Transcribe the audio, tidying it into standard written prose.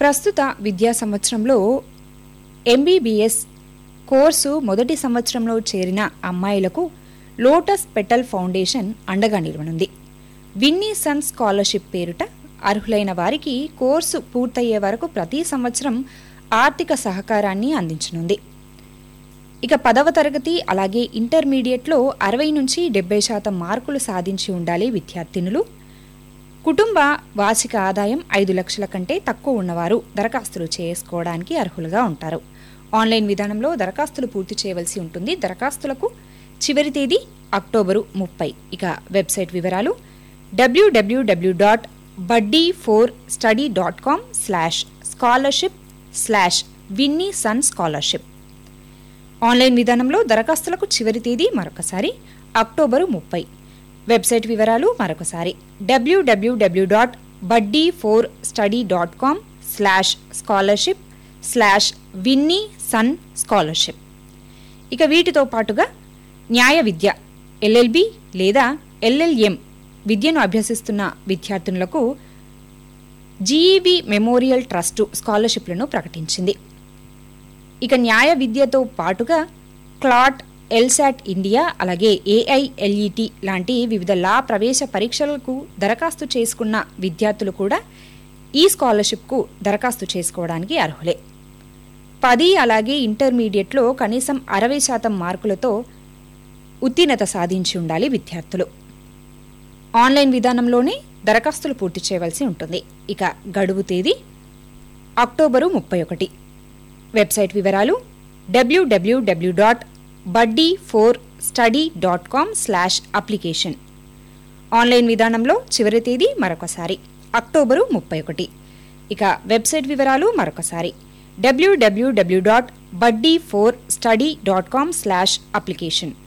ప్రస్తుత విద్యా సంవత్సరంలో ఎంబీబీఎస్ కోర్సు మొదటి సంవత్సరంలో చేరిన అమ్మాయిలకు లోటస్ పెటల్ ఫౌండేషన్ అండగా నిలవనుంది. విన్నీ సన్ స్కాలర్షిప్ పేరుట అర్హులైన వారికి కోర్సు పూర్తయ్యే వరకు ప్రతి సంవత్సరం ఆర్థిక సహకారాన్ని అందించనుంది. ఇక 10వ తరగతి అలాగే ఇంటర్మీడియట్లో 60 నుంచి 70% మార్కులు సాధించి ఉండాలి విద్యార్థినులు. కుటుంబ వార్షిక ఆదాయం 5 లక్షల కంటే తక్కువ ఉన్నవారు దరఖాస్తులు చేసుకోవడానికి అర్హులుగా ఉంటారు. ఆన్లైన్ విధానంలో దరఖాస్తులు పూర్తి చేయవలసి ఉంటుంది. దరఖాస్తులకు చివరి తేదీ అక్టోబరు 30. ఇక వెబ్సైట్ వివరాలు www.buddy4study.com/scholarship/winnie-sun-scholarship. ఆన్లైన్ విధానంలో దరఖాస్తులకు చివరి తేదీ మరొకసారి అక్టోబరు 30. వెబ్సైట్ వివరాలు మరొకసారి www.buddy4study.com/scholarship/winnie-sun-scholarship. ఇక వీటితో పాటుగా న్యాయ విద్య LLB లేదా LLM విద్యను అభ్యసిస్తున్న విద్యార్థినులకు జీఈబీ మెమోరియల్ ట్రస్టు స్కాలర్షిప్లను ప్రకటించింది. ఇక న్యాయ విద్యతో పాటుగా క్లాట్, ఎల్సాట్ ఇండియా అలాగే AILET లాంటి వివిధ లా ప్రవేశ పరీక్షలకు దరఖాస్తు చేసుకున్న విద్యార్థులు కూడా ఈ స్కాలర్షిప్కు దరఖాస్తు చేసుకోవడానికి అర్హులే. 10 అలాగే ఇంటర్మీడియట్లో కనీసం 60% మార్కులతో ఉత్తీర్ణత సాధించి ఉండాలి విద్యార్థులు. ఆన్లైన్ విధానంలోనే దరఖాస్తులు పూర్తి చేయవలసి ఉంటుంది. ఇక గడువు తేదీ అక్టోబరు 31. వెబ్సైట్ వివరాలు www.buddy4study.com/application. ఆన్లైన్ విధానంలో చివరి తేదీ మరొకసారి అక్టోబరు 31. ఇక వెబ్సైట్ వివరాలు మరొకసారి www.buddy4study.com/application.